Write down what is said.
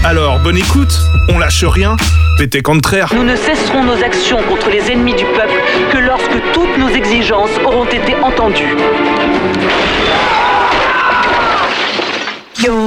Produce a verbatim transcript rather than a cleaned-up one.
Alors, bonne écoute, on lâche rien, pété contraire. Nous ne cesserons nos actions contre les ennemis du peuple que lorsque toutes nos exigences auront été entendues.